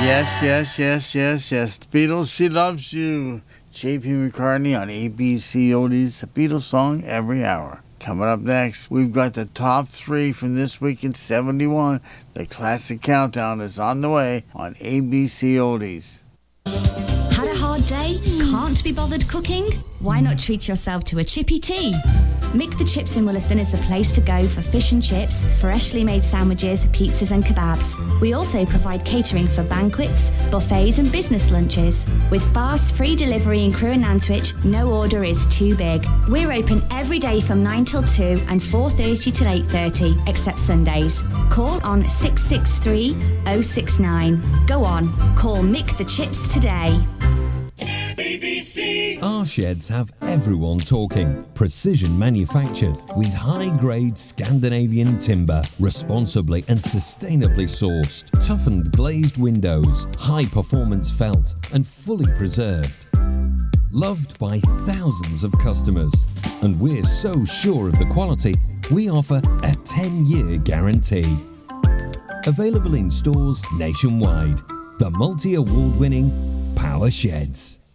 Yes. The Beatles, She Loves You. J.P. McCartney on ABC Oldies, a Beatles song every hour. Coming up next, we've got the top 3 from this week in 71. The classic countdown is on the way on ABC Oldies. Had a hard day? Can't be bothered cooking? Why not treat yourself to a chippy tea? Mick the Chips in Williston is the place to go for fish and chips, freshly made sandwiches, pizzas and kebabs. We also provide catering for banquets, buffets and business lunches. With fast, free delivery in Crewe and Nantwich, no order is too big. We're open every day from 9 till 2 and 4:30 till 8:30, except Sundays. Call on 663 069. Go on, call Mick the Chips today. BBC. Our sheds have everyone talking. Precision manufactured with high-grade Scandinavian timber, responsibly and sustainably sourced. Toughened glazed windows, high-performance felt and fully preserved. Loved by thousands of customers. And we're so sure of the quality, we offer a 10-year guarantee. Available in stores nationwide. The multi-award-winning Power Sheds.